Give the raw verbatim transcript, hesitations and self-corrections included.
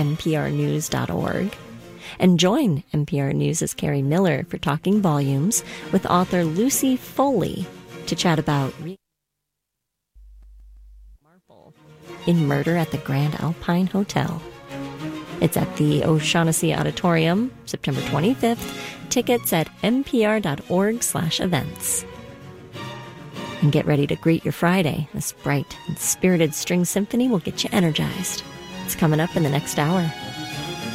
n p r news dot org. And join N P R News' Carrie Miller for Talking Volumes with author Lucy Foley to chat about Marple in Murder at the Grand Alpine Hotel. It's at the O'Shaughnessy Auditorium, September twenty-fifth. Tickets at npr.org slash events. And get ready to greet your Friday. This bright and spirited string symphony will get you energized. It's coming up in the next hour.